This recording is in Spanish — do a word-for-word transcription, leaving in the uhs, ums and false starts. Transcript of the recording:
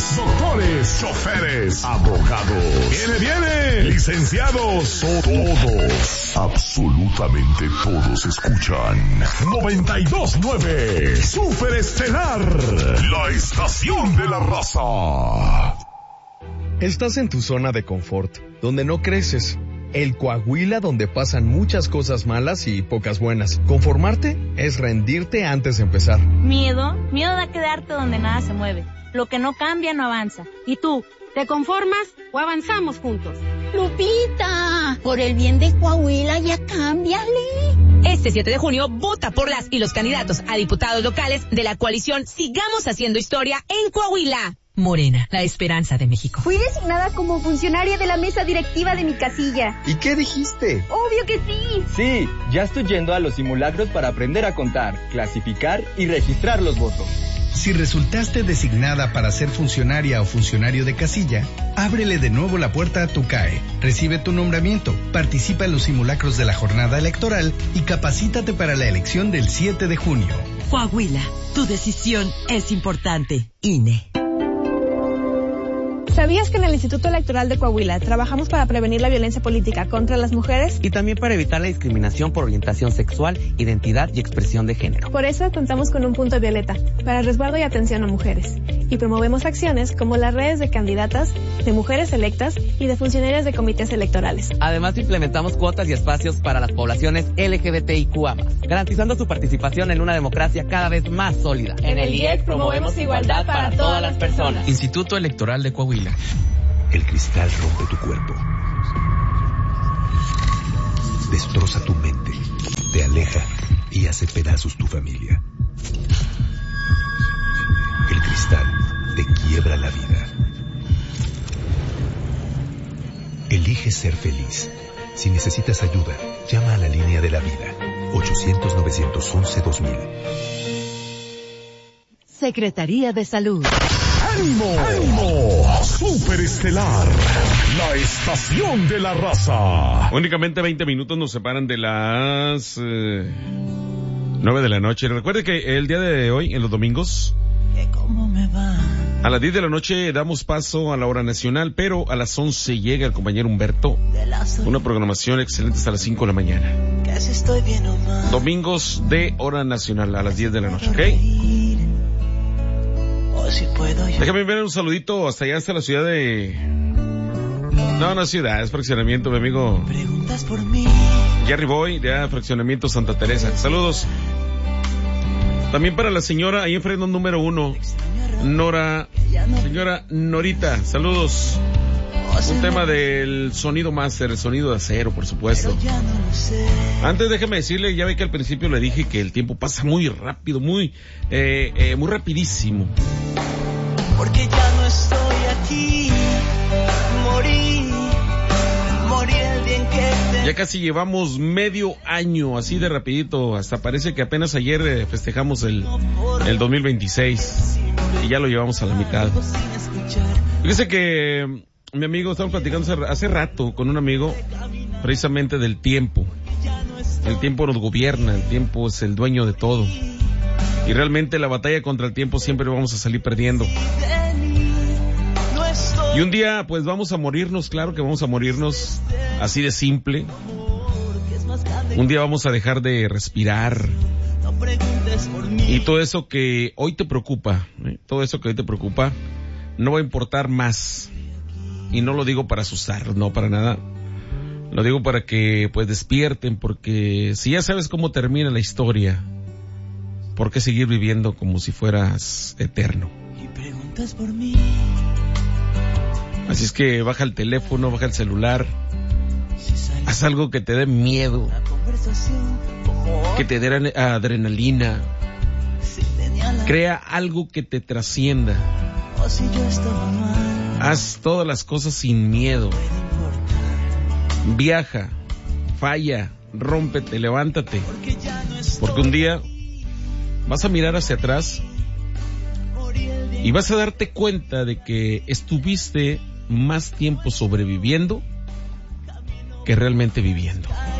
ingenieros, doctores, choferes, abogados. Viene, viene, licenciados, todos, absolutamente todos escuchan noventa y dos punto nueve Super Estelar, la estación de la raza. Estás en tu zona de confort, donde no creces. El Coahuila donde pasan muchas cosas malas y pocas buenas. Conformarte es rendirte antes de empezar. Miedo, miedo a quedarte donde nada se mueve. Lo que no cambia no avanza. ¿Y tú, te conformas o avanzamos juntos? Lupita, por el bien de Coahuila ya cámbiale. Este siete de junio, vota por las y los candidatos a diputados locales de la coalición Sigamos Haciendo Historia en Coahuila. Morena, la esperanza de México. Fui designada como funcionaria de la mesa directiva de mi casilla. ¿Y qué dijiste? Obvio que sí. Sí, ya estoy yendo a los simulacros para aprender a contar, clasificar y registrar los votos. Si resultaste designada para ser funcionaria o funcionario de casilla, ábrele de nuevo la puerta a tu C A E. Recibe tu nombramiento, participa en los simulacros de la jornada electoral y capacítate para la elección del siete de junio. Coahuila, tu decisión es importante. I N E. ¿Sabías que en el Instituto Electoral de Coahuila trabajamos para prevenir la violencia política contra las mujeres? Y también para evitar la discriminación por orientación sexual, identidad y expresión de género. Por eso contamos con un punto violeta, para resguardo y atención a mujeres. Y promovemos acciones como las redes de candidatas, de mujeres electas y de funcionarias de comités electorales. Además, implementamos cuotas y espacios para las poblaciones L G B T I Q A más, garantizando su participación en una democracia cada vez más sólida. En el I E C promovemos igualdad para todas las personas. Instituto Electoral de Coahuila. El cristal rompe tu cuerpo, destroza tu mente, te aleja y hace pedazos tu familia. El cristal te quiebra la vida. Elige ser feliz. Si necesitas ayuda, llama a la línea de la vida, ochocientos, novecientos once, dos mil. Secretaría de Salud. ¡Ánimo! ¡Ánimo! Superestelar, la estación de la raza. Únicamente veinte minutos nos separan de las eh, nueve de la noche. Recuerde que el día de hoy, en los domingos, a las diez de la noche damos paso a la hora nacional, pero a las once llega el compañero Humberto. Una programación excelente hasta las cinco de la mañana. Domingos de hora nacional a las diez de la noche, ¿ok? Déjame enviar un saludito hasta allá, hasta la ciudad de... No, no ciudad, es fraccionamiento, mi amigo Jerry Boy, de fraccionamiento Santa Teresa. Saludos. También para la señora, ahí enfrente número uno, Nora, señora Norita, saludos. Un tema del sonido máster, el sonido de acero, por supuesto. Antes déjeme decirle, ya ve que al principio le dije que el tiempo pasa muy rápido, muy, eh, eh, muy rapidísimo. Porque ya no estoy aquí, morí, morí el día en que te... Ya casi llevamos medio año, así de rapidito, hasta parece que apenas ayer eh, festejamos el, el dos mil veintiséis y ya lo llevamos a la mitad. Fíjese que mi amigo, estamos platicando hace, hace rato con un amigo precisamente del tiempo. El tiempo nos gobierna, el tiempo es el dueño de todo. Y realmente la batalla contra el tiempo siempre vamos a salir perdiendo. Y un día pues vamos a morirnos, claro que vamos a morirnos, así de simple. Un día vamos a dejar de respirar. Y todo eso que hoy te preocupa, ¿eh? todo eso que hoy te preocupa, no va a importar más. Y no lo digo para asustar, no para nada. Lo digo para que pues despierten, porque si ya sabes cómo termina la historia, ¿por qué seguir viviendo como si fueras eterno? Y preguntas por mí. Así es que baja el teléfono, baja el celular, haz algo que te dé miedo, que te dé adrenalina, crea algo que te trascienda. Haz todas las cosas sin miedo. Viaja, falla, rómpete, levántate. Porque un día vas a mirar hacia atrás y vas a darte cuenta de que estuviste más tiempo sobreviviendo que realmente viviendo.